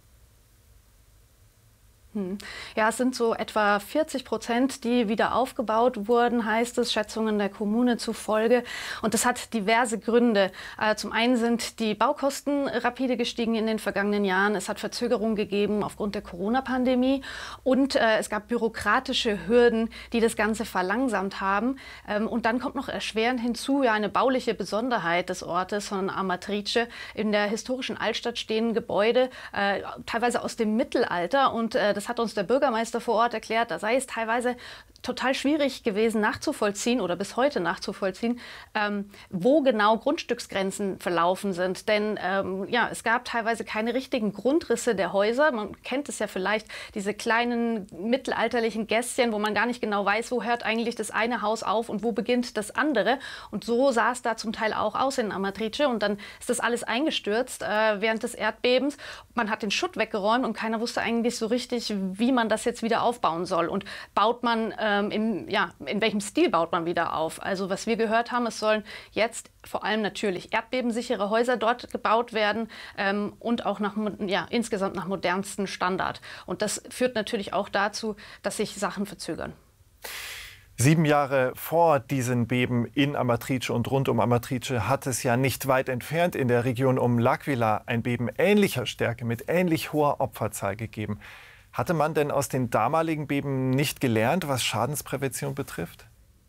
Ja, es sind so etwa vierzig Prozent, die wieder aufgebaut wurden, heißt es, Schätzungen der Kommune zufolge. Und das hat diverse Gründe. Äh, zum einen sind die Baukosten rapide gestiegen in den vergangenen Jahren. Es hat Verzögerungen gegeben aufgrund der Corona-Pandemie. Und äh, es gab bürokratische Hürden, die das Ganze verlangsamt haben. Ähm, und dann kommt noch erschwerend hinzu, ja, eine bauliche Besonderheit des Ortes von Amatrice. In der historischen Altstadt stehen Gebäude, äh, teilweise aus dem Mittelalter. Und äh, das Das hat uns der Bürgermeister vor Ort erklärt, da sei es teilweise total schwierig gewesen nachzuvollziehen oder bis heute nachzuvollziehen, ähm, wo genau Grundstücksgrenzen verlaufen sind. Denn ähm, ja, es gab teilweise keine richtigen Grundrisse der Häuser. Man kennt es ja vielleicht, diese kleinen mittelalterlichen Gässchen, wo man gar nicht genau weiß, wo hört eigentlich das eine Haus auf und wo beginnt das andere. Und so sah es da zum Teil auch aus in Amatrice. Und dann ist das alles eingestürzt äh, während des Erdbebens. Man hat den Schutt weggeräumt und keiner wusste eigentlich so richtig, wie man das jetzt wieder aufbauen soll. Und baut man, ähm, in, ja, in welchem Stil baut man wieder auf? Also was wir gehört haben, es sollen jetzt vor allem natürlich erdbebensichere Häuser dort gebaut werden ähm, und auch nach, ja, insgesamt nach modernsten Standard. Und das führt natürlich auch dazu, dass sich Sachen verzögern. Sieben Jahre vor diesen Beben in Amatrice und rund um Amatrice hat es ja nicht weit entfernt in der Region um L'Aquila ein Beben ähnlicher Stärke mit ähnlich hoher Opferzahl gegeben. Hatte man denn aus den damaligen Beben nicht gelernt, was Schadensprävention betrifft?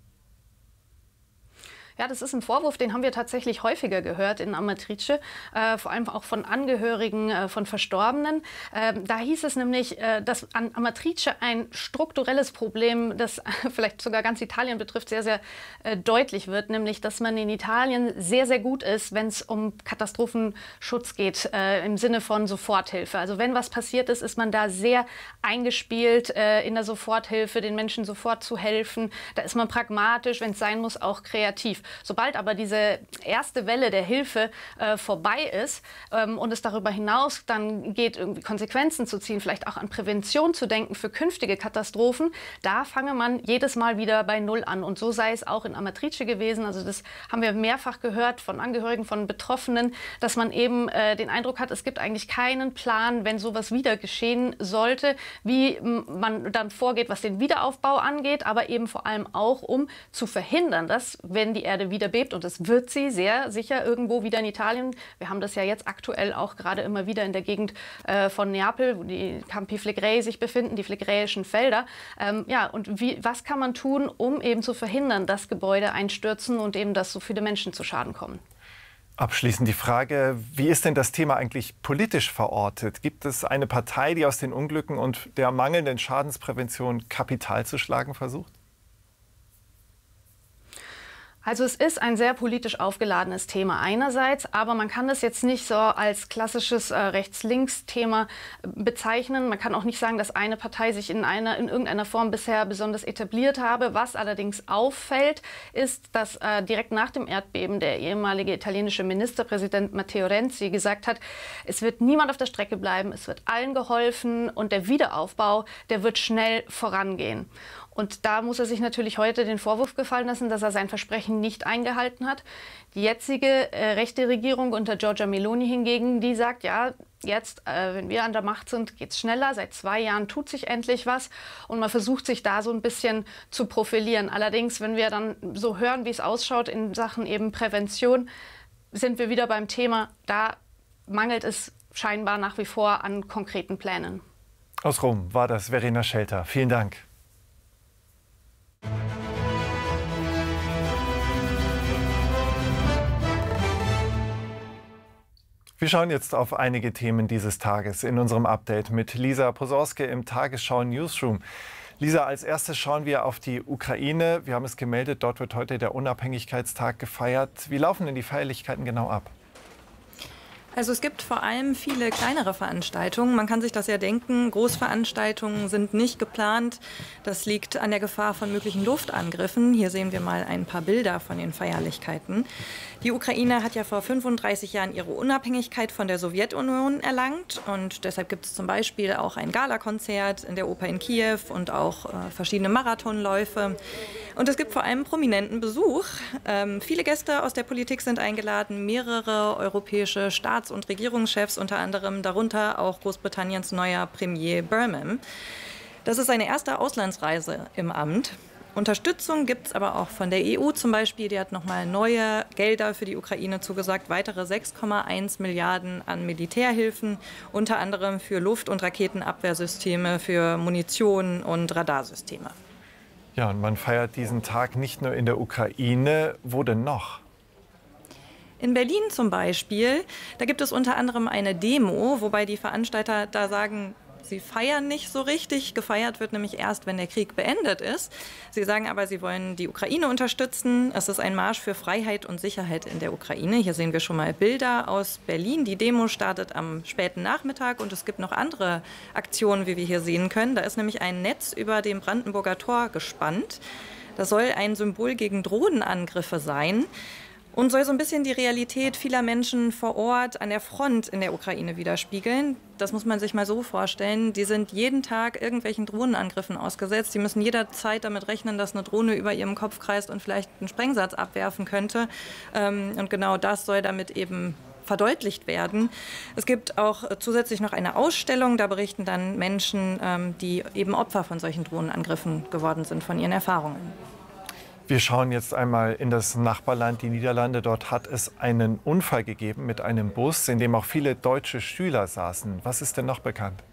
Ja, das ist ein Vorwurf, den haben wir tatsächlich häufiger gehört in Amatrice, äh, vor allem auch von Angehörigen äh, von Verstorbenen. Äh, da hieß es nämlich, äh, dass an Amatrice ein strukturelles Problem, das vielleicht sogar ganz Italien betrifft, sehr, sehr äh, deutlich wird, nämlich, dass man in Italien sehr, sehr gut ist, wenn es um Katastrophenschutz geht, äh, im Sinne von Soforthilfe. Also wenn was passiert ist, ist man da sehr eingespielt äh, in der Soforthilfe, den Menschen sofort zu helfen. Da ist man pragmatisch, wenn es sein muss, auch kreativ. Sobald aber diese erste Welle der Hilfe äh, vorbei ist ähm, und es darüber hinaus dann geht, irgendwie Konsequenzen zu ziehen, vielleicht auch an Prävention zu denken für künftige Katastrophen, da fange man jedes Mal wieder bei Null an. Und so sei es auch in Amatrice gewesen. Also das haben wir mehrfach gehört von Angehörigen, von Betroffenen, dass man eben äh, den Eindruck hat, es gibt eigentlich keinen Plan, wenn sowas wieder geschehen sollte, wie man dann vorgeht, was den Wiederaufbau angeht, aber eben vor allem auch, um zu verhindern, dass, wenn die Erde wieder bebt, und das wird sie sehr sicher irgendwo wieder in Italien. Wir haben das ja jetzt aktuell auch gerade immer wieder in der Gegend äh, von Neapel, wo die Campi Flegrei sich befinden, die phlegräischen Felder. Ähm, ja, und wie, was kann man tun, um eben zu verhindern, dass Gebäude einstürzen und eben, dass so viele Menschen zu Schaden kommen? Abschließend die Frage, wie ist denn das Thema eigentlich politisch verortet? Gibt es eine Partei, die aus den Unglücken und der mangelnden Schadensprävention Kapital zu schlagen versucht? Also es ist ein sehr politisch aufgeladenes Thema einerseits, aber man kann das jetzt nicht so als klassisches äh, Rechts-Links-Thema bezeichnen. Man kann auch nicht sagen, dass eine Partei sich in, einer, in irgendeiner Form bisher besonders etabliert habe. Was allerdings auffällt, ist, dass äh, direkt nach dem Erdbeben der ehemalige italienische Ministerpräsident Matteo Renzi gesagt hat, es wird niemand auf der Strecke bleiben, es wird allen geholfen und der Wiederaufbau, der wird schnell vorangehen. Und da muss er sich natürlich heute den Vorwurf gefallen lassen, dass er sein Versprechen nicht eingehalten hat. Die jetzige äh, rechte Regierung unter Giorgia Meloni hingegen, die sagt, ja, jetzt, äh, wenn wir an der Macht sind, geht's schneller. Seit zwei Jahren tut sich endlich was. Und man versucht sich da so ein bisschen zu profilieren. Allerdings, wenn wir dann so hören, wie es ausschaut in Sachen eben Prävention, sind wir wieder beim Thema, da mangelt es scheinbar nach wie vor an konkreten Plänen. Aus Rom war das Verena Schelter. Vielen Dank. Wir schauen jetzt auf einige Themen dieses Tages in unserem Update mit Lisa Posorske im Tagesschau Newsroom. Lisa, als erstes schauen wir auf die Ukraine. Wir haben es gemeldet, dort wird heute der Unabhängigkeitstag gefeiert. Wie laufen denn die Feierlichkeiten genau ab? Also es gibt vor allem viele kleinere Veranstaltungen. Man kann sich das ja denken, Großveranstaltungen sind nicht geplant. Das liegt an der Gefahr von möglichen Luftangriffen. Hier sehen wir mal ein paar Bilder von den Feierlichkeiten. Die Ukraine hat ja vor fünfunddreißig Jahren ihre Unabhängigkeit von der Sowjetunion erlangt. Und deshalb gibt es zum Beispiel auch ein Galakonzert in der Oper in Kiew und auch äh, verschiedene Marathonläufe. Und es gibt vor allem prominenten Besuch. Ähm, viele Gäste aus der Politik sind eingeladen, mehrere europäische Staats- und Regierungschefs, unter anderem darunter auch Großbritanniens neuer Premier Burham. Das ist seine erste Auslandsreise im Amt. Unterstützung gibt es aber auch von der E U zum Beispiel. Die hat nochmal neue Gelder für die Ukraine zugesagt, weitere sechs Komma eins Milliarden an Militärhilfen, unter anderem für Luft- und Raketenabwehrsysteme, für Munition und Radarsysteme. Ja, und man feiert diesen Tag nicht nur in der Ukraine. Wo denn noch? In Berlin zum Beispiel, da gibt es unter anderem eine Demo, wobei die Veranstalter da sagen, Sie feiern nicht so richtig. Gefeiert wird nämlich erst, wenn der Krieg beendet ist. Sie sagen aber, sie wollen die Ukraine unterstützen. Es ist ein Marsch für Freiheit und Sicherheit in der Ukraine. Hier sehen wir schon mal Bilder aus Berlin. Die Demo startet am späten Nachmittag und es gibt noch andere Aktionen, wie wir hier sehen können. Da ist nämlich ein Netz über dem Brandenburger Tor gespannt. Das soll ein Symbol gegen Drohnenangriffe sein und soll so ein bisschen die Realität vieler Menschen vor Ort an der Front in der Ukraine widerspiegeln. Das muss man sich mal so vorstellen. Die sind jeden Tag irgendwelchen Drohnenangriffen ausgesetzt. Die müssen jederzeit damit rechnen, dass eine Drohne über ihrem Kopf kreist und vielleicht einen Sprengsatz abwerfen könnte. Und genau das soll damit eben verdeutlicht werden. Es gibt auch zusätzlich noch eine Ausstellung, da berichten dann Menschen, die eben Opfer von solchen Drohnenangriffen geworden sind, von ihren Erfahrungen. Wir schauen jetzt einmal in das Nachbarland, die Niederlande. Dort hat es einen Unfall gegeben mit einem Bus, in dem auch viele deutsche Schüler saßen. Was ist denn noch bekannt?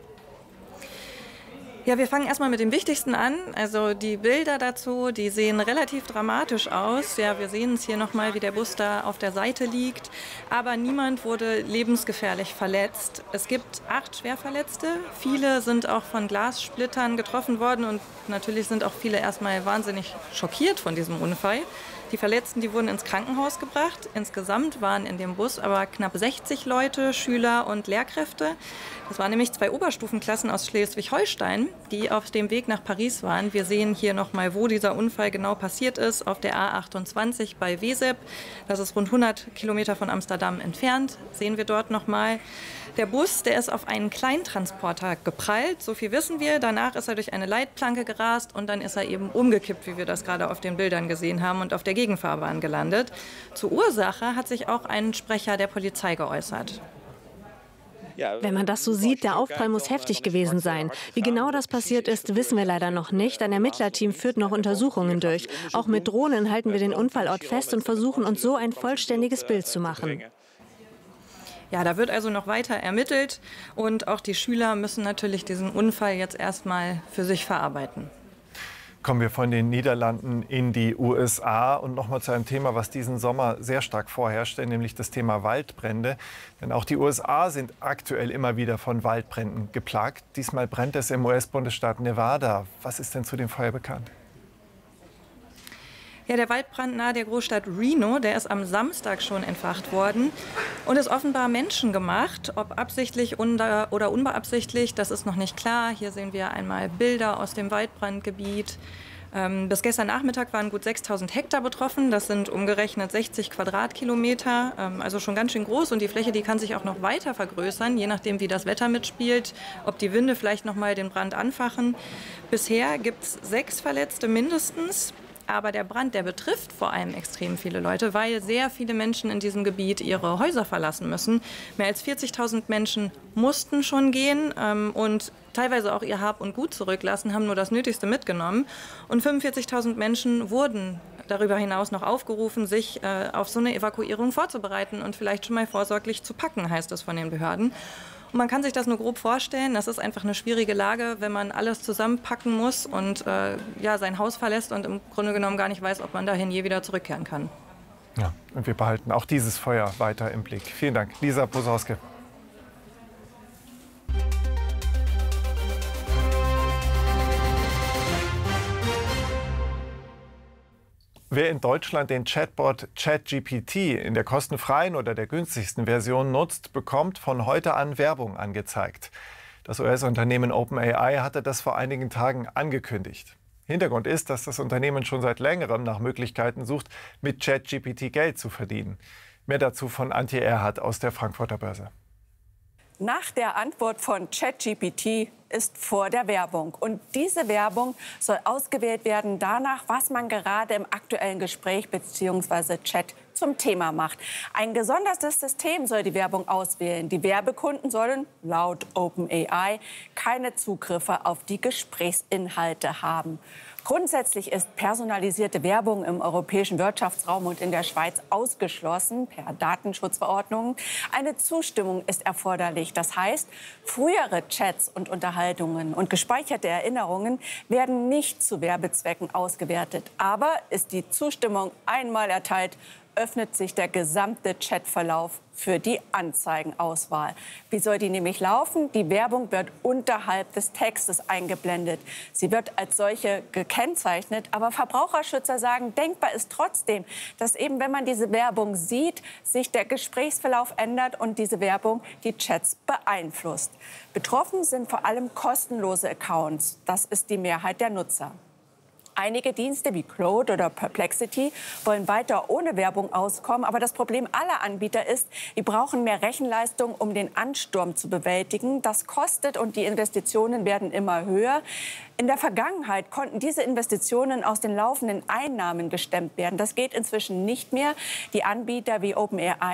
Ja, wir fangen erstmal mit dem Wichtigsten an. Also die Bilder dazu, die sehen relativ dramatisch aus. Ja, wir sehen es hier nochmal, wie der Bus da auf der Seite liegt. Aber niemand wurde lebensgefährlich verletzt. Es gibt acht Schwerverletzte. Viele sind auch von Glassplittern getroffen worden. Und natürlich sind auch viele erstmal wahnsinnig schockiert von diesem Unfall. Die Verletzten, die wurden ins Krankenhaus gebracht. Insgesamt waren in dem Bus aber knapp sechzig Leute, Schüler und Lehrkräfte. Das waren nämlich zwei Oberstufenklassen aus Schleswig-Holstein, die auf dem Weg nach Paris waren. Wir sehen hier noch mal, wo dieser Unfall genau passiert ist, auf der A achtundzwanzig bei Wesep. Das ist rund hundert Kilometer von Amsterdam entfernt. Sehen wir dort noch mal. Der Bus, der ist auf einen Kleintransporter geprallt, so viel wissen wir. Danach ist er durch eine Leitplanke gerast und dann ist er eben umgekippt, wie wir das gerade auf den Bildern gesehen haben, und auf der Gegenfahrbahn gelandet. Zur Ursache hat sich auch ein Sprecher der Polizei geäußert. Wenn man das so sieht, der Aufprall muss heftig gewesen sein. Wie genau das passiert ist, wissen wir leider noch nicht. Ein Ermittlerteam führt noch Untersuchungen durch. Auch mit Drohnen halten wir den Unfallort fest und versuchen uns so ein vollständiges Bild zu machen. Ja, da wird also noch weiter ermittelt und auch die Schüler müssen natürlich diesen Unfall jetzt erstmal für sich verarbeiten. Kommen wir von den Niederlanden in die U S A und noch mal zu einem Thema, was diesen Sommer sehr stark vorherrschte, nämlich das Thema Waldbrände. Denn auch die U S A sind aktuell immer wieder von Waldbränden geplagt. Diesmal brennt es im U S-Bundesstaat Nevada. Was ist denn zu dem Feuer bekannt? Ja, der Waldbrand nahe der Großstadt Reno, der ist am Samstag schon entfacht worden und ist offenbar menschengemacht. Ob absichtlich oder unbeabsichtigt, das ist noch nicht klar. Hier sehen wir einmal Bilder aus dem Waldbrandgebiet. Ähm, bis gestern Nachmittag waren gut sechstausend Hektar betroffen. Das sind umgerechnet sechzig Quadratkilometer, ähm, also schon ganz schön groß. Und die Fläche, die kann sich auch noch weiter vergrößern, je nachdem, wie das Wetter mitspielt, ob die Winde vielleicht noch mal den Brand anfachen. Bisher gibt es sechs Verletzte mindestens. Aber der Brand, der betrifft vor allem extrem viele Leute, weil sehr viele Menschen in diesem Gebiet ihre Häuser verlassen müssen. Mehr als vierzigtausend Menschen mussten schon gehen ähm, und teilweise auch ihr Hab und Gut zurücklassen, haben nur das Nötigste mitgenommen. Und fünfundvierzigtausend Menschen wurden darüber hinaus noch aufgerufen, sich äh, auf so eine Evakuierung vorzubereiten und vielleicht schon mal vorsorglich zu packen, heißt es von den Behörden. Und man kann sich das nur grob vorstellen. Das ist einfach eine schwierige Lage, wenn man alles zusammenpacken muss und äh, ja, sein Haus verlässt und im Grunde genommen gar nicht weiß, ob man dahin je wieder zurückkehren kann. Ja, und wir behalten auch dieses Feuer weiter im Blick. Vielen Dank, Lisa Posauske. Wer in Deutschland den Chatbot ChatGPT in der kostenfreien oder der günstigsten Version nutzt, bekommt von heute an Werbung angezeigt. Das U S-Unternehmen OpenAI hatte das vor einigen Tagen angekündigt. Hintergrund ist, dass das Unternehmen schon seit längerem nach Möglichkeiten sucht, mit ChatGPT Geld zu verdienen. Mehr dazu von Antje Erhardt aus der Frankfurter Börse. Nach der Antwort von ChatGPT ist vor der Werbung. Und diese Werbung soll ausgewählt werden danach, was man gerade im aktuellen Gespräch bzw. Chat zum Thema macht. Ein gesondertes System soll die Werbung auswählen. Die Werbekunden sollen laut OpenAI keine Zugriffe auf die Gesprächsinhalte haben. Grundsätzlich ist personalisierte Werbung im europäischen Wirtschaftsraum und in der Schweiz ausgeschlossen per Datenschutzverordnung. Eine Zustimmung ist erforderlich. Das heißt, frühere Chats und Unterhaltungen und gespeicherte Erinnerungen werden nicht zu Werbezwecken ausgewertet. Aber ist die Zustimmung einmal erteilt, öffnet sich der gesamte Chatverlauf für die Anzeigenauswahl. Wie soll die nämlich laufen? Die Werbung wird unterhalb des Textes eingeblendet. Sie wird als solche gekennzeichnet, aber Verbraucherschützer sagen, denkbar ist trotzdem, dass eben, wenn man diese Werbung sieht, sich der Gesprächsverlauf ändert und diese Werbung die Chats beeinflusst. Betroffen sind vor allem kostenlose Accounts. Das ist die Mehrheit der Nutzer. Einige Dienste wie Claude oder Perplexity wollen weiter ohne Werbung auskommen. Aber das Problem aller Anbieter ist, die brauchen mehr Rechenleistung, um den Ansturm zu bewältigen. Das kostet und die Investitionen werden immer höher. In der Vergangenheit konnten diese Investitionen aus den laufenden Einnahmen gestemmt werden. Das geht inzwischen nicht mehr. Die Anbieter wie OpenAI